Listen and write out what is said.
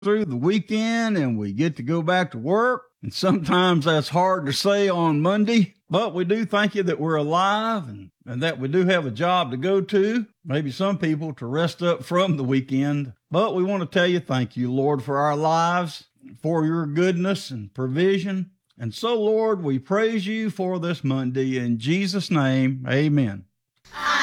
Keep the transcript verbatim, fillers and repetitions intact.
through the weekend and we get to go back to work. And sometimes that's hard to say on Monday, but we do thank you that we're alive and, and that we do have a job to go to. Maybe some people to rest up from the weekend. But we want to tell you thank you, Lord, for our lives, for your goodness and provision. And so, Lord, we praise you for this Monday. In Jesus' name, amen.